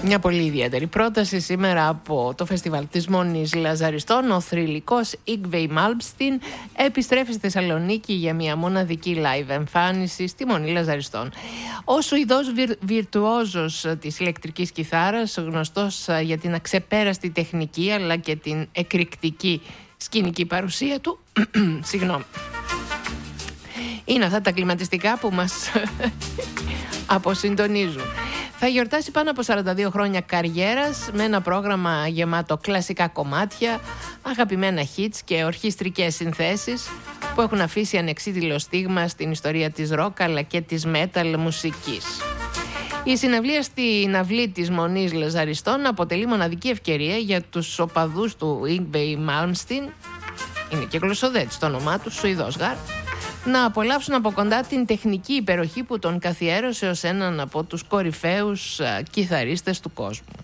Μια πολύ ιδιαίτερη πρόταση σήμερα από το φεστιβάλ της Μονής Λαζαριστών. Ο θρυλικός Yngwie Malmsteen επιστρέφει στη Θεσσαλονίκη για μια μοναδική live εμφάνιση στη Μονή Λαζαριστών. Ο Σουηδός βιρτουόζος της ηλεκτρικής κιθάρας, γνωστός για την αξεπέραστη τεχνική αλλά και την εκρηκτική σκηνική παρουσία του, είναι αυτά τα κλιματιστικά που μας αποσυντονίζουν. Θα γιορτάσει πάνω από 42 χρόνια καριέρας με ένα πρόγραμμα γεμάτο κλασικά κομμάτια, αγαπημένα hits και ορχιστρικές συνθέσεις που έχουν αφήσει ανεξίτηλο στίγμα στην ιστορία της rock αλλά και της metal μουσικής. Η συναυλία στην αυλή της Μονής Λαζαριστών αποτελεί μοναδική ευκαιρία για τους οπαδούς του Yngwie Malmsteen, είναι και γλωσσοδέτης το όνομά του, Σουηδός γάρ, να απολαύσουν από κοντά την τεχνική υπεροχή που τον καθιέρωσε ως έναν από τους κορυφαίους κιθαρίστες του κόσμου.